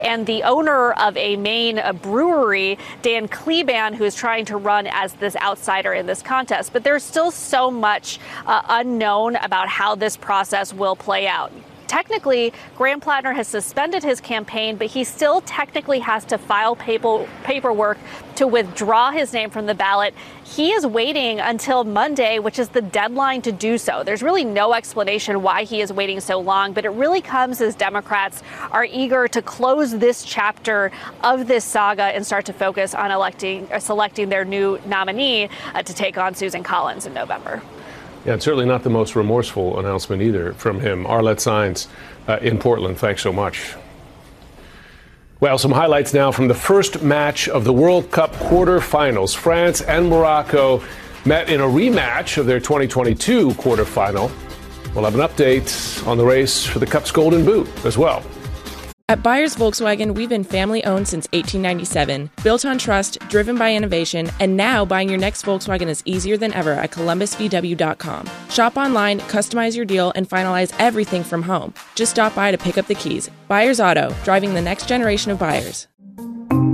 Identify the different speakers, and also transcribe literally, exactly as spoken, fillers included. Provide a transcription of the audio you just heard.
Speaker 1: and the owner of a Maine a brewery, Dan Kleban, who is trying to run as this outsider in this contest. But there's still so much uh, unknown about how this process will play out. Technically, Graham Plattner has suspended his campaign, but he still technically has to file paper, paperwork to withdraw his name from the ballot. He is waiting until Monday, which is the deadline to do so. There's really no explanation why he is waiting so long, but it really comes as Democrats are eager to close this chapter of this saga and start to focus on electing, or selecting their new nominee uh, to take on Susan Collins in November.
Speaker 2: Yeah, it's certainly not the most remorseful announcement either from him. Arlette Saenz uh, in Portland, thanks so much. Well, some highlights now from the first match of the World Cup quarterfinals. France and Morocco met in a rematch of their twenty twenty-two quarterfinal. We'll have an update on the race for the Cup's Golden Boot as well.
Speaker 3: At Byers Volkswagen, we've been family-owned since eighteen ninety-seven, built on trust, driven by innovation, and now buying your next Volkswagen is easier than ever at Columbus V W dot com. Shop online, customize your deal, and finalize everything from home. Just stop by to pick up the keys. Byers Auto, driving the next generation of buyers.